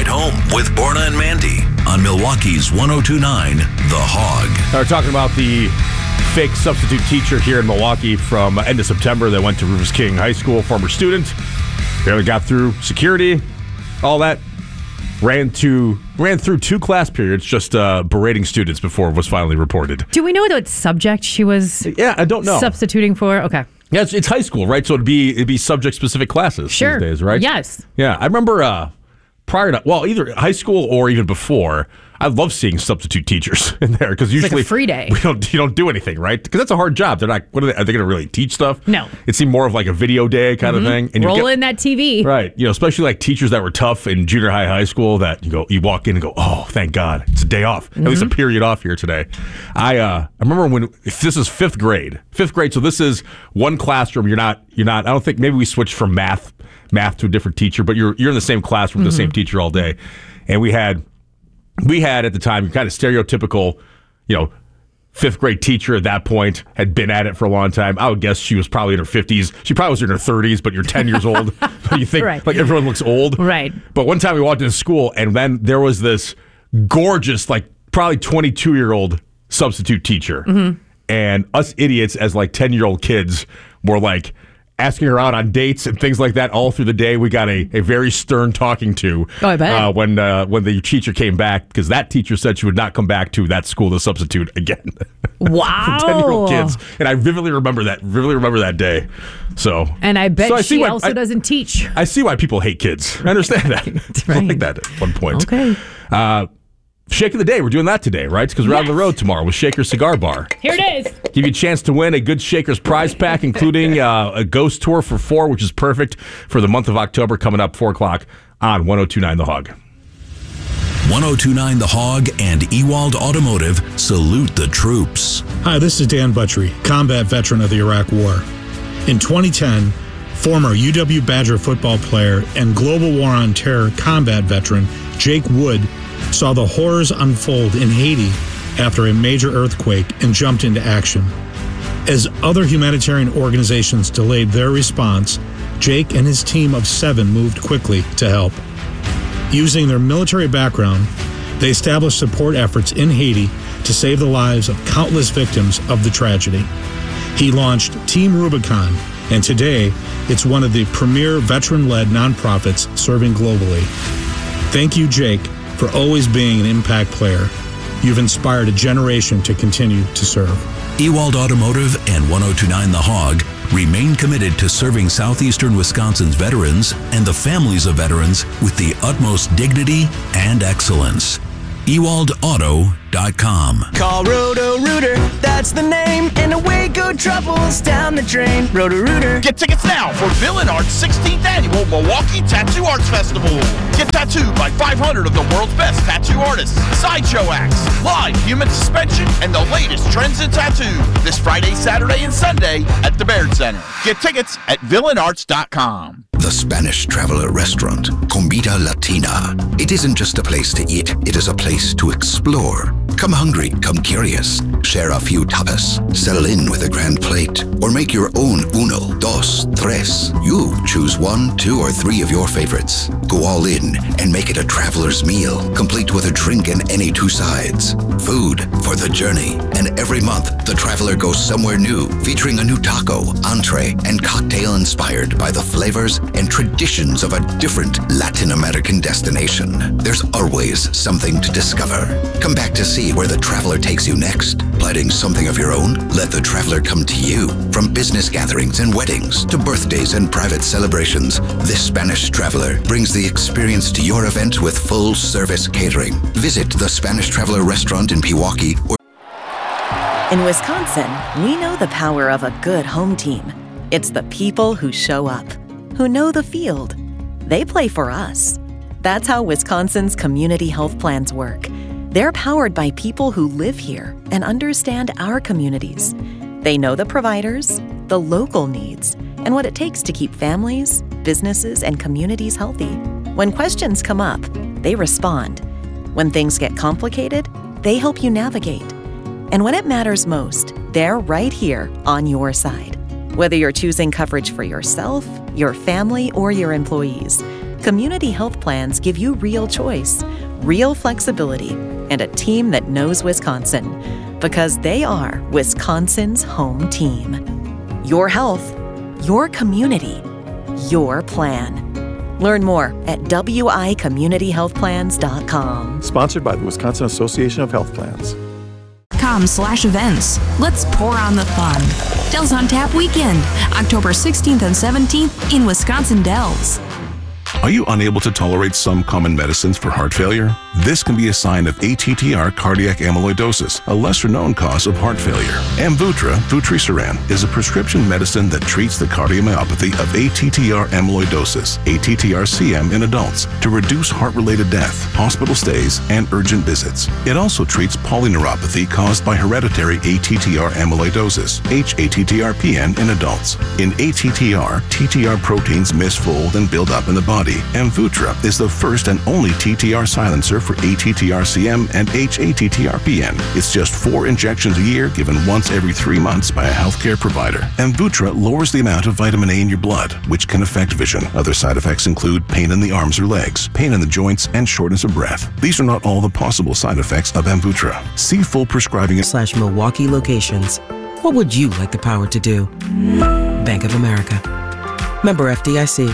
Ride Home with Borna and Mandy on Milwaukee's 102.9 The Hog. We're talking about the fake substitute teacher here in Milwaukee from end of September that went to Rufus King High School, former student. Barely got through security, all that. Ran through 2 class periods just berating students before it was finally reported. Do we know what subject she was I don't know. Substituting for? Okay. Yeah, it's high school, right? So it'd be subject-specific classes these days, right? Yes. Yeah, I remember prior to, either high school or even before, I love seeing substitute teachers in there because usually like a free day. You don't do anything, right? Because that's a hard job. They're not. Are they going to really teach stuff? No. It seemed more of like a video day kind of thing. And roll in that TV, right? Especially like teachers that were tough in junior high school. That you walk in and go, oh, thank God, it's a day off. At least a period off here today. I remember if this is fifth grade. So this is one classroom. You're not. I don't think maybe we switched from math to a different teacher, but you're in the same classroom with the same teacher all day, and we had at the time kind of stereotypical, fifth grade teacher at that point, had been at it for a long time. I would guess she was probably in her 50s. She probably was in her 30s, but you're 10 years old. But you think like everyone looks old. Right. But one time we walked into school and then there was this gorgeous, like probably 22-year-old substitute teacher. And us idiots as like 10-year-old kids were like asking her out on dates and things like that all through the day. We got a very stern talking to. Oh, I bet. When the teacher came back, because that teacher said she would not come back to that school to substitute again. Wow. 10-year-old kids. And I vividly remember that day. So, and I bet she also doesn't teach. I see why people hate kids. I understand that. I like that at one point. Okay. Shake of the day. We're doing that today, right? Because we're out on the road tomorrow with Shaker Cigar Bar. Here it is. Give you a chance to win a good Shaker's prize pack, including a ghost tour for 4, which is perfect for the month of October, coming up 4 o'clock on 102.9 The Hog. 102.9 The Hog and Ewald Automotive salute the troops. Hi, this is Dan Buttrey, combat veteran of the Iraq War. In 2010, former UW Badger football player and Global War on Terror combat veteran Jake Wood saw the horrors unfold in Haiti after a major earthquake and jumped into action. As other humanitarian organizations delayed their response, Jake and his team of 7 moved quickly to help. Using their military background, they established support efforts in Haiti to save the lives of countless victims of the tragedy. He launched Team Rubicon, and today it's one of the premier veteran-led nonprofits serving globally. Thank you, Jake, for always being an impact player. You've inspired a generation to continue to serve. Ewald Automotive and 102.9 The Hog remain committed to serving southeastern Wisconsin's veterans and the families of veterans with the utmost dignity and excellence. EwaldAuto.com. Call Roto-Rooter, that's the name, and away go troubles down the drain. Roto-Rooter. Get tickets now for Villain Art's 16th Annual Milwaukee Tattoo Arts Festival. Get tattooed by 500 of the world's best tattoo artists, sideshow acts, live human suspension, and the latest trends in tattoo. This Friday, Saturday, and Sunday at the Baird Center. Get tickets at VillainArts.com. The Spanish Traveler Restaurant, Comida Latina. It isn't just a place to eat, it is a place to explore. Come hungry, come curious. Share a few tapas, settle in with a grand plate, or make your own uno, dos, tres. You choose 1, 2, or 3 of your favorites. Go all in and make it a traveler's meal, complete with a drink and any 2 sides. Food for the journey. And every month, the traveler goes somewhere new, featuring a new taco, entree, and cocktail inspired by the flavors and traditions of a different Latin American destination. There's always something to discover. Come back to see where the traveler takes you next. Planning something of your own? Let the traveler come to you. From business gatherings and weddings to birthdays and private celebrations, this Spanish Traveler brings the experience to your event with full-service catering. Visit the Spanish Traveler Restaurant in Pewaukee. In Wisconsin, we know the power of a good home team. It's the people who show up, who know the field. They play for us. That's how Wisconsin's community health plans work. They're powered by people who live here and understand our communities. They know the providers, the local needs, and what it takes to keep families, businesses, and communities healthy. When questions come up, they respond. When things get complicated, they help you navigate. And when it matters most, they're right here on your side. Whether you're choosing coverage for yourself, your family, or your employees, Community health plans give you real choice, real flexibility, and a team that knows Wisconsin, because they are Wisconsin's home team. Your health, your community, your plan. Learn more at wicommunityhealthplans.com. Sponsored by the Wisconsin Association of Health Plans. .com/events. Let's pour on the fun. Dells on Tap Weekend, October 16th and 17th in Wisconsin Dells. Are you unable to tolerate some common medicines for heart failure? This can be a sign of ATTR cardiac amyloidosis, a lesser-known cause of heart failure. Amvuttra, vutrisiran, is a prescription medicine that treats the cardiomyopathy of ATTR amyloidosis, ATTR-CM in adults, to reduce heart-related death, hospital stays, and urgent visits. It also treats polyneuropathy caused by hereditary ATTR amyloidosis, hATTR-PN in adults. In ATTR, TTR proteins misfold and build up in the body. Amvuttra is the first and only TTR silencer for ATTR-CM and hATTR-PN. It's just 4 injections a year given once every 3 months by a healthcare provider. Amvuttra lowers the amount of vitamin A in your blood, which can affect vision. Other side effects include pain in the arms or legs, pain in the joints, and shortness of breath. These are not all the possible side effects of Amvuttra. See full prescribing /Milwaukee locations. What would you like the power to do? Bank of America. Member FDIC.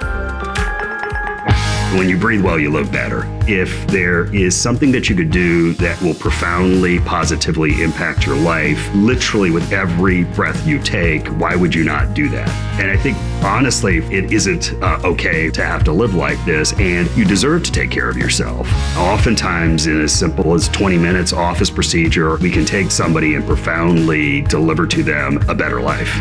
When you breathe well, you live better. If there is something that you could do that will profoundly, positively impact your life, literally with every breath you take, why would you not do that? And I think, honestly, it isn't okay to have to live like this, and you deserve to take care of yourself. Oftentimes, in as simple as 20 minutes office procedure, we can take somebody and profoundly deliver to them a better life.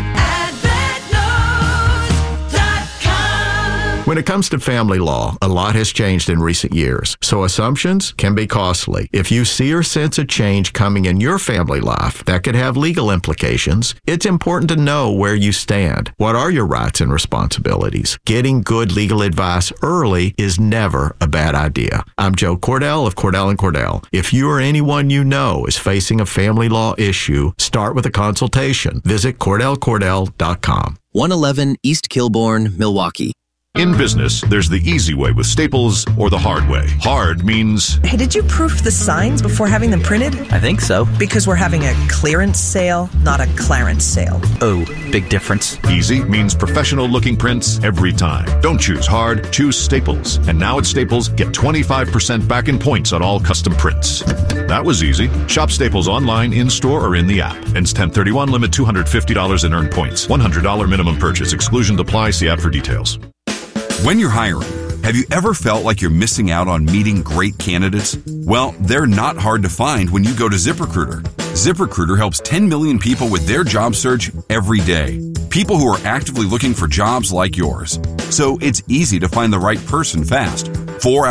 When it comes to family law, a lot has changed in recent years, so assumptions can be costly. If you see or sense a change coming in your family life that could have legal implications, it's important to know where you stand. What are your rights and responsibilities? Getting good legal advice early is never a bad idea. I'm Joe Cordell of Cordell & Cordell. If you or anyone you know is facing a family law issue, start with a consultation. Visit CordellCordell.com. 111 East Kilbourne, Milwaukee. In business, there's the easy way with Staples or the hard way. Hard means... Hey, did you proof the signs before having them printed? I think so. Because we're having a clearance sale, not a clarence sale. Oh, big difference. Easy means professional-looking prints every time. Don't choose hard, choose Staples. And now at Staples, get 25% back in points on all custom prints. That was easy. Shop Staples online, in-store, or in the app. Ends 10/31, limit $250 in earned points. $100 minimum purchase. Exclusions apply. See ad for details. When you're hiring, have you ever felt like you're missing out on meeting great candidates? Well, they're not hard to find when you go to ZipRecruiter. ZipRecruiter helps 10 million people with their job search every day. People who are actively looking for jobs like yours. So it's easy to find the right person fast. 4